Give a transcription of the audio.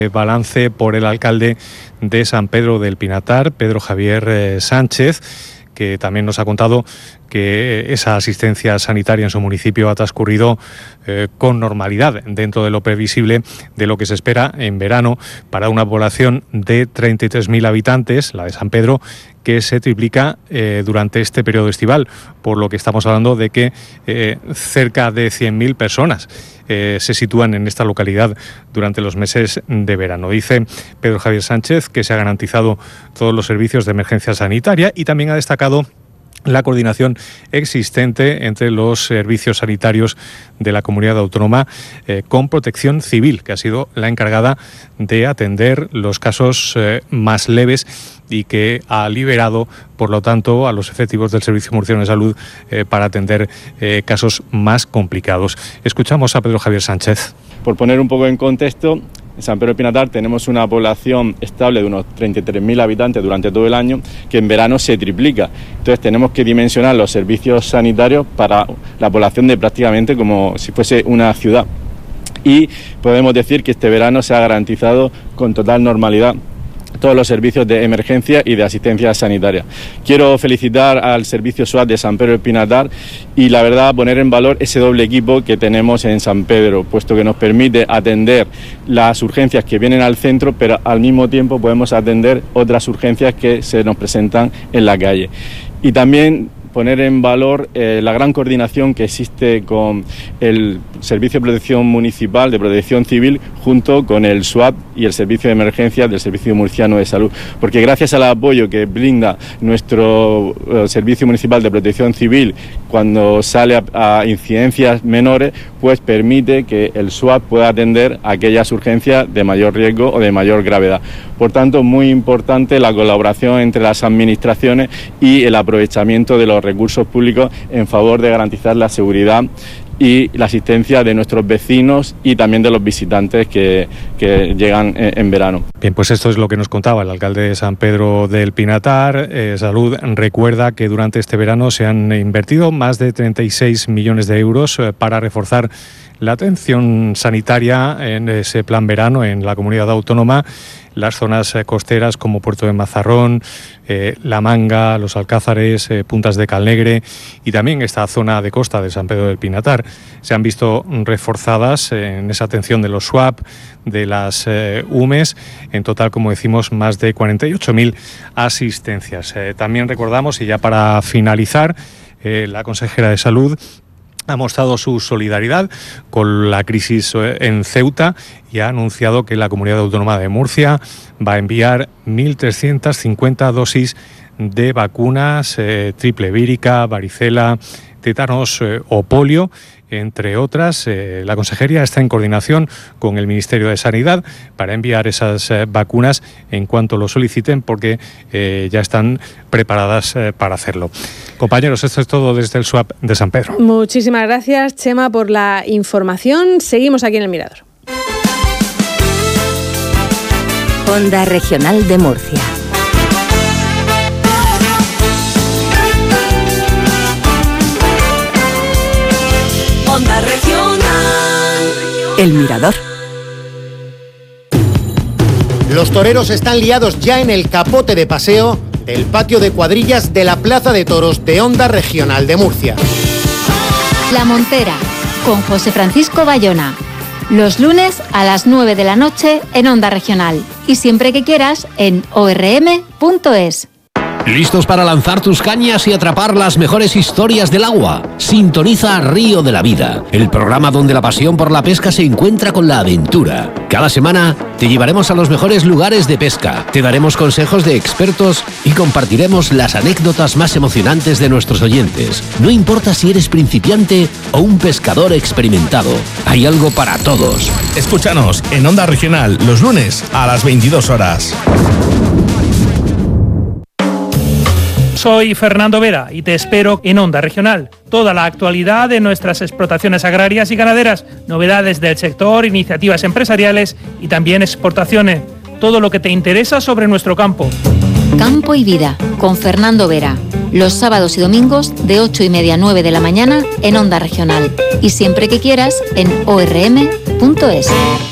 Balance por el alcalde de San Pedro del Pinatar, Pedro Javier Sánchez, que también nos ha contado que esa asistencia sanitaria en su municipio ha transcurrido con normalidad, dentro de lo previsible de lo que se espera en verano para una población de 33.000 habitantes, la de San Pedro, que se triplica durante este periodo estival, por lo que estamos hablando de que cerca de 100.000 personas se sitúan en esta localidad durante los meses de verano. Dice Pedro Javier Sánchez que se ha garantizado todos los servicios de emergencia sanitaria y también ha destacado la coordinación existente entre los servicios sanitarios de la comunidad autónoma con Protección Civil, que ha sido la encargada de atender los casos más leves y que ha liberado, por lo tanto, a los efectivos del Servicio Murciano de Salud para atender casos más complicados. Escuchamos a Pedro Javier Sánchez. Por poner un poco en contexto, en San Pedro del Pinatar tenemos una población estable de unos 33.000 habitantes durante todo el año, que en verano se triplica. Entonces tenemos que dimensionar los servicios sanitarios para la población de prácticamente como si fuese una ciudad. Y podemos decir que este verano se ha garantizado con total normalidad todos los servicios de emergencia y de asistencia sanitaria. Quiero felicitar al servicio SWAT de San Pedro del Pinatar y la verdad poner en valor ese doble equipo que tenemos en San Pedro, puesto que nos permite atender las urgencias que vienen al centro, pero al mismo tiempo podemos atender otras urgencias que se nos presentan en la calle. Y también poner en valor la gran coordinación que existe con el Servicio de Protección Municipal, de Protección Civil, junto con el SWAT y el Servicio de Emergencias del Servicio Murciano de Salud. Porque gracias al apoyo que brinda nuestro Servicio Municipal de Protección Civil cuando sale a incidencias menores, pues permite que el SWAT pueda atender aquellas urgencias de mayor riesgo o de mayor gravedad. Por tanto, muy importante la colaboración entre las administraciones y el aprovechamiento de los recursos públicos en favor de garantizar la seguridad y la asistencia de nuestros vecinos y también de los visitantes que llegan en verano. Bien, pues esto es lo que nos contaba el alcalde de San Pedro del Pinatar. Salud recuerda que durante este verano se han invertido más de 36 millones de euros para reforzar la atención sanitaria en ese plan verano en la comunidad autónoma. Las zonas costeras como Puerto de Mazarrón, La Manga, Los Alcázares, Puntas de Calnegre y también esta zona de costa de San Pedro del Pinatar se han visto reforzadas en esa atención de los SWAP, de las UMES, en total, como decimos, más de 48.000 asistencias. También recordamos, y ya para finalizar, la consejera de Salud ha mostrado su solidaridad con la crisis en Ceuta y ha anunciado que la Comunidad Autónoma de Murcia va a enviar 1.350 dosis de vacunas triple vírica, varicela, tétanos o polio, entre otras. La consejería está en coordinación con el Ministerio de Sanidad para enviar esas vacunas en cuanto lo soliciten, porque ya están preparadas para hacerlo. Compañeros, esto es todo desde el SWAP de San Pedro. Muchísimas gracias, Chema, por la información. Seguimos aquí en el Mirador. Onda Regional de Murcia. Onda Regional. El Mirador. Los toreros están liados ya en el capote de paseo del patio de cuadrillas de la Plaza de Toros de Onda Regional de Murcia. La Montera, con José Francisco Bayona. Los lunes a las 9 de la noche en Onda Regional. Y siempre que quieras en orm.es. ¿Listos para lanzar tus cañas y atrapar las mejores historias del agua? Sintoniza Río de la Vida, el programa donde la pasión por la pesca se encuentra con la aventura. Cada semana te llevaremos a los mejores lugares de pesca, te daremos consejos de expertos y compartiremos las anécdotas más emocionantes de nuestros oyentes. No importa si eres principiante o un pescador experimentado, hay algo para todos. Escúchanos en Onda Regional los lunes a las 22 horas. Soy Fernando Vera y te espero en Onda Regional. Toda la actualidad de nuestras explotaciones agrarias y ganaderas, novedades del sector, iniciativas empresariales y también exportaciones. Todo lo que te interesa sobre nuestro campo. Campo y Vida, con Fernando Vera. Los sábados y domingos de 8:30 a 9 de la mañana en Onda Regional. Y siempre que quieras en orm.es.